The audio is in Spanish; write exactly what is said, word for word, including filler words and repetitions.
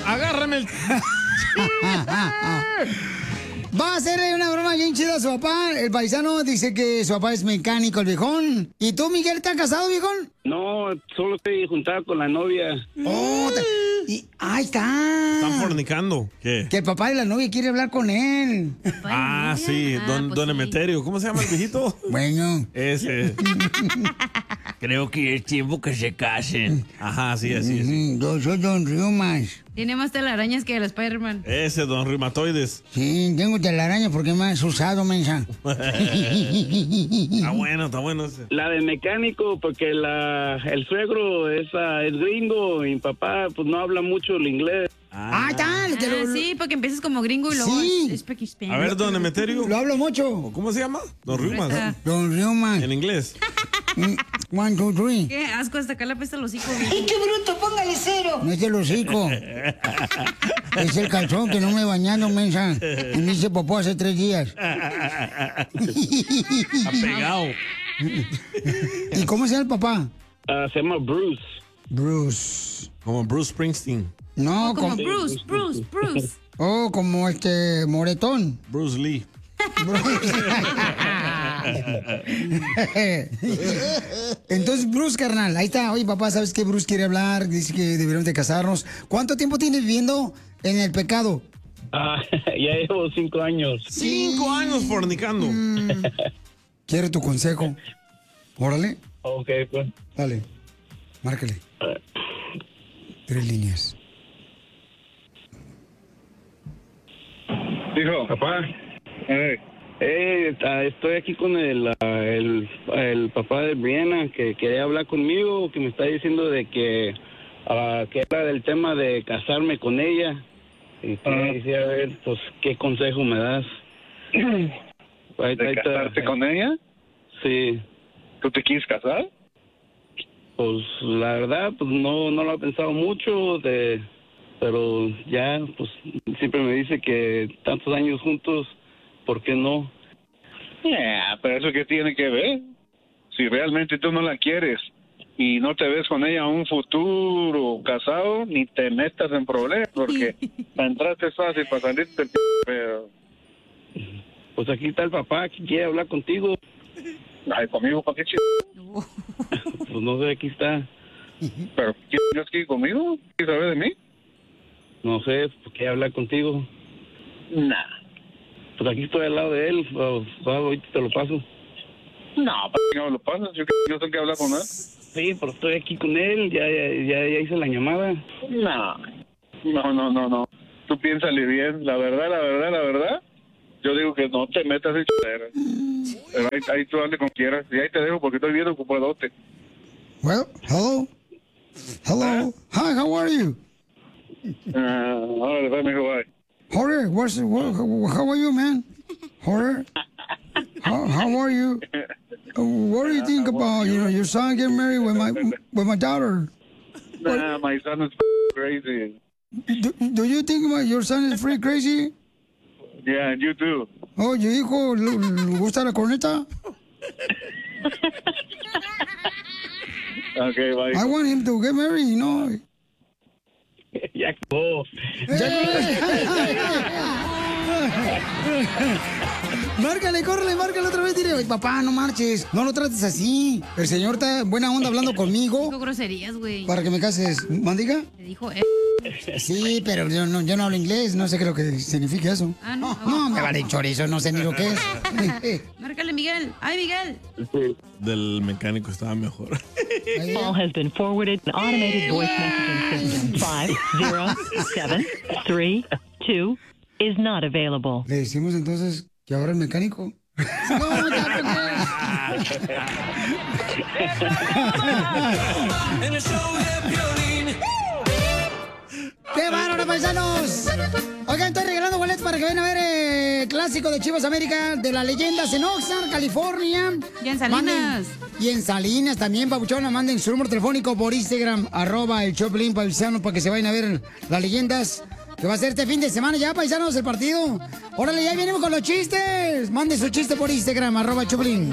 agárrame el... Va a hacerle una broma bien chida a su papá. El paisano dice que su papá es mecánico, el viejón. ¿Y tú, Miguel, estás casado, viejón? No, solo estoy juntado con la novia. Oh, te- y ahí está. Están fornicando. ¿Qué? Que el papá de la novia quiere hablar con él. Ah, sí, don, don Emeterio. ¿Cómo se llama el viejito? Bueno. Ese. Creo que es tiempo que se casen. Ajá, sí, así es. Ujú, Yo soy Don Riumas. Tiene más telarañas que el Spider-Man. Ese, don Reumatoides. Sí, tengo telaraña porque me has usado, mensa. Está bueno, está bueno ese. La de mecánico, porque la, el suegro es, ah, es gringo y mi papá pues no habla mucho el inglés. Ah, está. Ah, sí, porque empieces como gringo y luego Sí. es, es Pakispán. A ver, don Emeterio. Lo hablo mucho. ¿Cómo se llama? Don Riumas. Ajá. Don Riumas. En inglés. Mm, One, two, three. Qué asco, hasta acá la pesta los hijos. ¡Ay, qué bruto! ¡Póngale cero! No es el hocico. Es el calzón que no me he bañado, mensa. Y me hice popó hace tres días. Está pegado. ¿Y cómo se llama el papá? Ah, se llama Bruce. Bruce. Como Bruce Springsteen. No, Como como... Bruce, Bruce, Bruce. Oh, como este moretón. Bruce Lee. Entonces, Bruce, carnal, ahí está. Oye, papá, ¿sabes qué? Bruce quiere hablar, dice que deberíamos de casarnos. ¿Cuánto tiempo tienes viviendo en el pecado? Ah, ya llevo cinco años. Cinco años fornicando. Mm. Quiero tu consejo. Órale, Ok, pues. dale, márcale. Tres líneas. Dijo, papá. Eh, eh, ah, estoy aquí con el, ah, el, el papá de Brianna que quería hablar conmigo, que me está diciendo de que, ah, que era del tema de casarme con ella. Y quería decir, a ver, pues, ¿qué consejo me das? Ahí- ¿De ahí está. casarte con ella? Sí. ¿Tú te quieres casar? Pues la verdad, pues no, no lo he pensado mucho, de, pero ya, pues siempre me dice que tantos años juntos, ¿por qué no? Yeah, pero eso qué tiene que ver. Si realmente tú no la quieres y no te ves con ella un futuro casado, ni te metas en problemas, porque para entrarte es fácil, para salirte el p... pero... Pues aquí está el papá que quiere hablar contigo. Ay, conmigo, ¿para qué ch... Pues no sé, aquí está. ¿Pero quieres aquí conmigo? ¿Quieres saber de mí? No sé, pues quiere hablar contigo. Nah. Pues aquí estoy al lado de él, pues, va, ahorita te lo paso. No, ¿para qué no me lo pasas? Yo, yo tengo que hablar con él. Sí, pero estoy aquí con él, ya, ya, ya, ya hice la llamada. No. No, no, no, no. Tú piénsale bien. La verdad, la verdad, la verdad. Yo digo que no te metas en choderas. Pero ahí, ahí tú dale como quieras. Y ahí te dejo porque estoy viendo ocupadote. Well, hello. Hello. Hi, how are you? Ah, ahora le mijo, bye. Jorge, what's, what, how are you, man? Jorge? How, how are you? Uh, what do you think about, you know, your son getting married with my with my daughter? Nah, my son is crazy. Do, do you think my, your son is free crazy? Yeah, and you too. Oh, ¿tu hijo le, le gusta la corneta? Okay, bye. I want him to get married, you know. Ya acabó. Márcale, córrele, márcale otra vez. Dile, papá, no marches. No lo trates así. El señor está en buena onda hablando conmigo. Dijo groserías, güey. Para que me cases. ¿Mandiga? Te dijo, eh. Sí, pero yo no, yo no hablo inglés. No sé qué es lo que significa eso. Ah, no. No, me vale chorizo. No sé ni lo que es. Márcale, Miguel. Ay, Miguel. Del mecánico estaba mejor. Call has been forwarded an automated voice messaging system. Five zero seven three two is not available. Le decimos entonces que ahora el mecánico. No, ya, En el show de Piolín. ¡Qué bárbaro, paisanos! Oigan, estoy regalando boletos para que vayan a ver el clásico de Chivas América de las leyendas en Oxnard, California. Y en Salinas. Manden- y en Salinas también, papuchona. Manden su número telefónico por Instagram, arroba el Choplin paisano, para que se vayan a ver las leyendas. Que va a ser este fin de semana ya, paisanos, el partido. Órale, ya venimos con los chistes. Manden su chiste por Instagram, arroba Choplin.